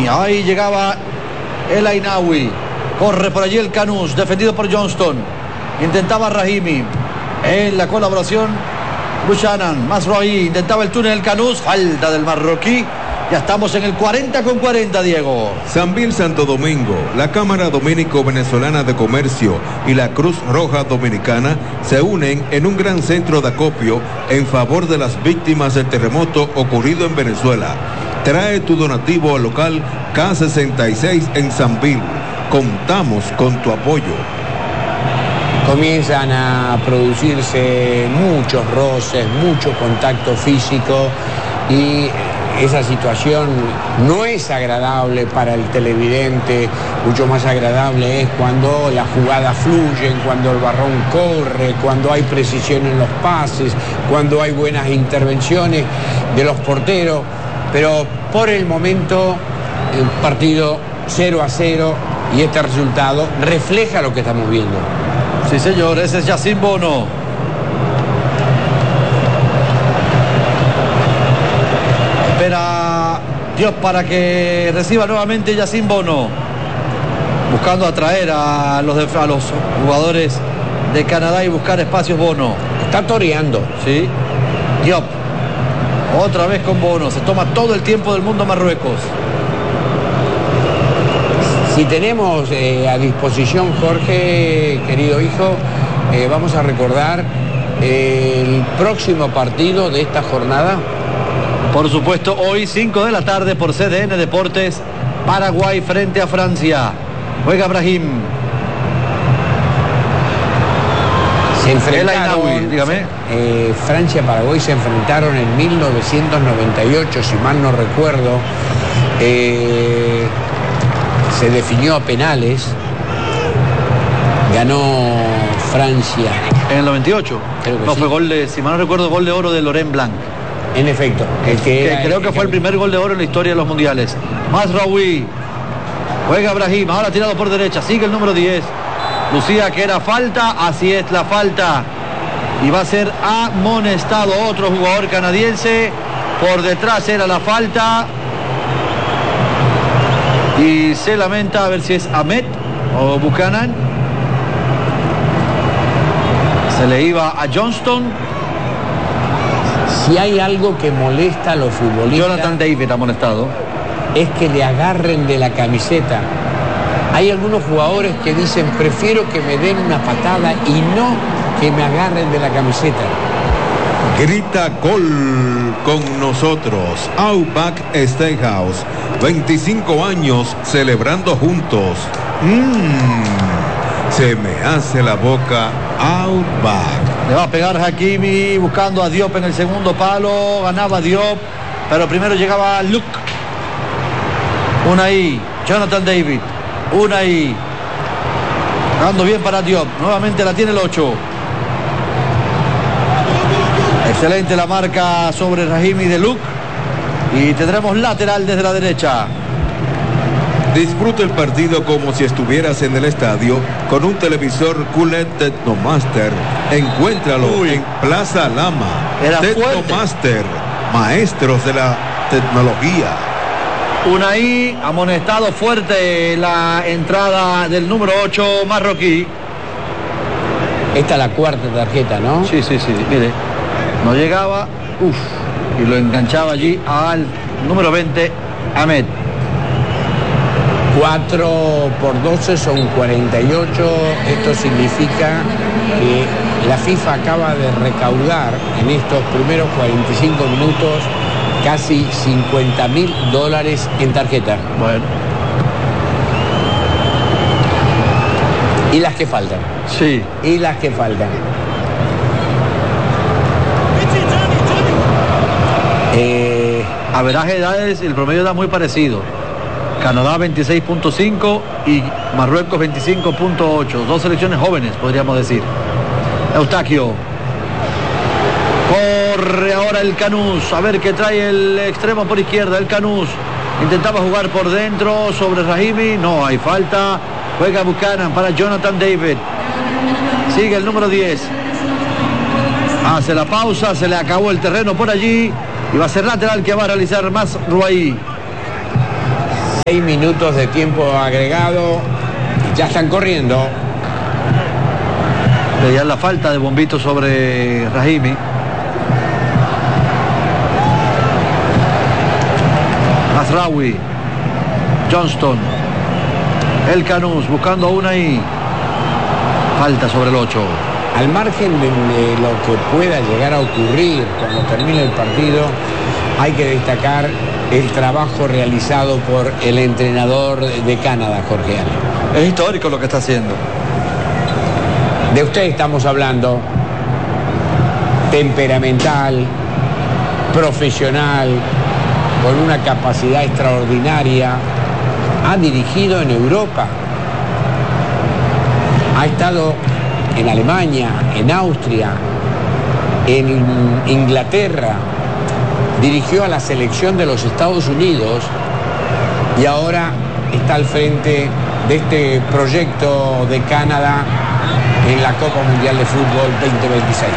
Rahimi. Ahí llegaba el Ainawi. Corre por allí el Canús, defendido por Johnston. Intentaba Rahimi. En la colaboración, Buchanan. Mazraoui. Intentaba el túnel el Canús. Falta del marroquí. Ya estamos en el 40 con 40, Diego. Sambil Santo Domingo, la Cámara Dominico-Venezolana de Comercio y la Cruz Roja Dominicana se unen en un gran centro de acopio en favor de las víctimas del terremoto ocurrido en Venezuela. Trae tu donativo al local K66 en Sambil. Contamos con tu apoyo. Comienzan a producirse muchos roces, mucho contacto físico y esa situación no es agradable para el televidente. Mucho más agradable es cuando las jugadas fluyen, cuando el balón corre, cuando hay precisión en los pases, cuando hay buenas intervenciones de los porteros. Pero por el momento el partido 0-0 y este resultado refleja lo que estamos viendo. Sí, señor, ese es Yacine Bono. Espera Dios para que reciba nuevamente Yacine Bono. Buscando atraer a los jugadores de Canadá y buscar espacios. Bono. Está toreando. Sí. Diop. Otra vez con Bono. Se toma todo el tiempo del mundo Marruecos. Si tenemos a disposición, Jorge, querido hijo, vamos a recordar el próximo partido de esta jornada. Por supuesto, hoy 5 de la tarde por CDN Deportes, Paraguay frente a Francia. Juega Brahim. Se enfrentaron, dígame. Francia-Paraguay se enfrentaron en 1998, si mal no recuerdo. Se definió a penales. Ganó Francia. En el 98. Creo que no, sí. fue gol de, si mal no recuerdo, gol de oro de Laurent Blanc. En efecto. Creo que fue el primer gol de oro en la historia de los mundiales. Mazraoui. Juega Brahim. Ahora tirado por derecha. Sigue el número 10. Lucía que era falta. Así es la falta. Y va a ser amonestado otro jugador canadiense. Por detrás era la falta. Y se lamenta a ver si es Ahmed o Buchanan. Se le iba a Johnston. Si hay algo que molesta a los futbolistas, Jonathan David amonestado, es que le agarren de la camiseta. Hay algunos jugadores que dicen: prefiero que me den una patada y no que me agarren de la camiseta. Grita gol con nosotros. Outback Steakhouse. 25 años celebrando juntos. Se me hace la boca Outback. le va a pegar Hakimi buscando a Diop en el segundo palo. Ganaba Diop, pero primero llegaba Luke. Unai, Jonathan David. Unai, dando bien para Diop. Nuevamente la tiene el 8. Excelente la marca sobre Rahimi de Luke. Y tendremos lateral desde la derecha. Disfruta el partido como si estuvieras en el estadio con un televisor QLED Technomaster. Encuéntralo en Plaza Lama. Technomaster, maestros de la tecnología. Unai, amonestado fuerte la entrada del número 8 marroquí. Esta es la cuarta tarjeta, ¿no? Sí, mire. No llegaba, y lo enganchaba allí al número 20, Ahmed. 4 por 12 son 48. Esto significa que la FIFA acaba de recaudar en estos primeros 45 minutos casi $50.000 en tarjeta. Bueno. Y las que faltan. Sí. Y las que faltan. Averaje de edades, el promedio da muy parecido. Canadá 26.5 y Marruecos 25.8. Dos selecciones jóvenes, podríamos decir. Eustaquio. Corre ahora el Canús. A ver qué trae el extremo por izquierda. El Canús intentaba jugar por dentro sobre Rahimi. No hay falta. Juega Buchanan para Jonathan David. Sigue el número 10. Hace la pausa. Se le acabó el terreno por allí. Y va a ser lateral que va a realizar Mazraoui. 6 minutos de tiempo agregado. Ya están corriendo. Pedían la falta de Bombito sobre Rahimi. Mazraoui, Johnston, El Canús buscando una ahí. Falta sobre el 8. Al margen de lo que pueda llegar a ocurrir cuando termine el partido, hay que destacar el trabajo realizado por el entrenador de Canadá, Jorge Ale. Es histórico lo que está haciendo. De usted estamos hablando. Temperamental, profesional, con una capacidad extraordinaria. Ha dirigido en Europa. Ha estado en Alemania, en Austria, en Inglaterra. Dirigió a la selección de los Estados Unidos y ahora está al frente de este proyecto de Canadá en la Copa Mundial de Fútbol 2026.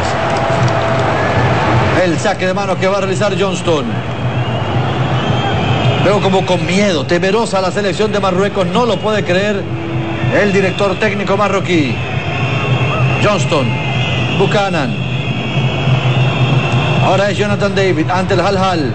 El saque de manos que va a realizar Johnston. Veo como con miedo, temerosa la selección de Marruecos, no lo puede creer el director técnico marroquí. Johnston, Buchanan. Ahora es Jonathan David ante el Hal.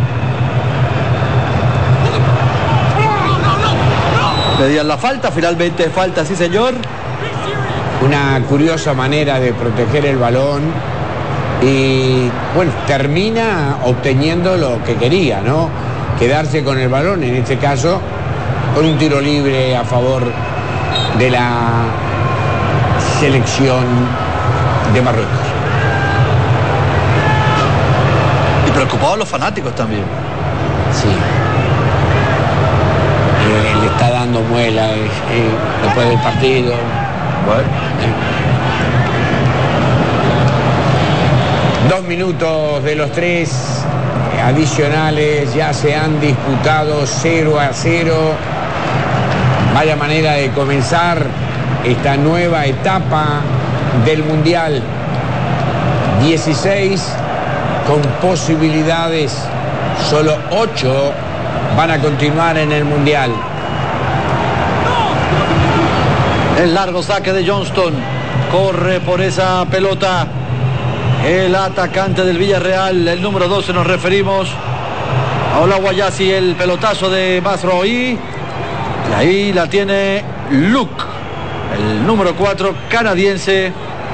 Pedían la falta, finalmente falta, sí señor. Una curiosa manera de proteger el balón y bueno, termina obteniendo lo que quería, ¿no? Quedarse con el balón, en este caso con un tiro libre a favor de la selección de Marruecos. Y preocupados los fanáticos también. Sí. Le está dando muela después del partido. Bueno. 2 minutos de los 3 adicionales ya se han disputado 0-0. Vaya manera de comenzar esta nueva etapa del Mundial. 16 con posibilidades, solo 8 van a continuar en el Mundial. El largo saque de Johnston. Corre por esa pelota el atacante del Villarreal, el número 12 nos referimos a Olaguayasi. El pelotazo de Mazraoui. Y ahí la tiene Luke, el número 4 canadiense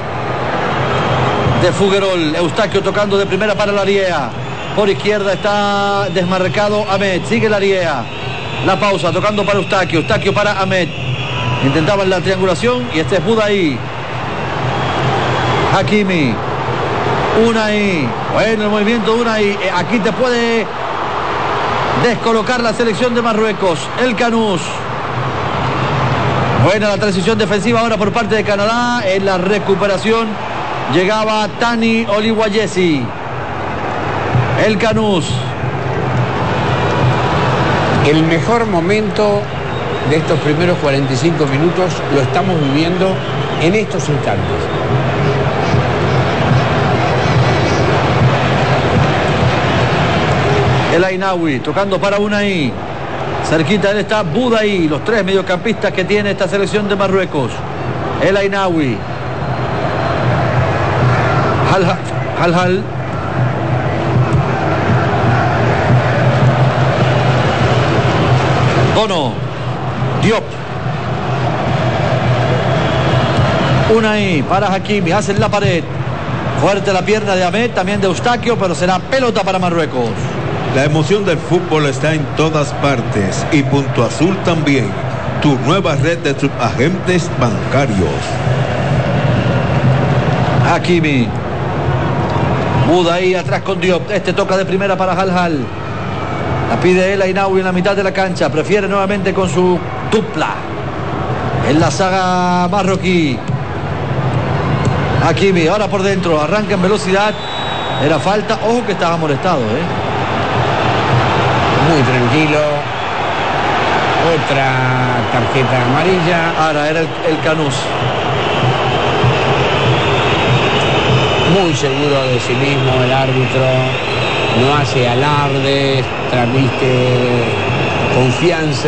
de Fouguerolles. Eustaquio tocando de primera para Lariea. Por izquierda está desmarcado Ahmed. Sigue Lariea. La pausa tocando para Eustaquio. Eustaquio para Ahmed. Intentaban la triangulación y este es Budaí. Hakimi. Unai. Bueno, el movimiento de Unai. Aquí te puede descolocar la selección de Marruecos. El Canús. Buena la transición defensiva ahora por parte de Canadá. En la recuperación llegaba Tani Oliwayesi. El Canús. El mejor momento de estos primeros 45 minutos lo estamos viviendo en estos instantes. El Ainaoui tocando para Unai. Cerquita de él está Budaí. Los 3 mediocampistas que tiene esta selección de Marruecos. El Ainaoui. Hal. Bono. Diop. Unai para Hakimi. Hacen la pared. Fuerte la pierna de Ahmed, también de Eustaquio, pero será pelota para Marruecos. La emoción del fútbol está en todas partes y Punto Azul también, tu nueva red de subagentes bancarios. Hakimi. Budaí atrás con Diop. Este toca de primera para Hal. La pide el Ainaoui en la mitad de la cancha. Prefiere nuevamente con su dupla en la saga marroquí. Hakimi ahora por dentro. Arranca en velocidad. Era falta. Ojo que estaba molestado, Muy tranquilo. Otra tarjeta amarilla. Ahora era el Canús. Muy seguro de sí mismo el árbitro. No hace alardes. Transmite confianza.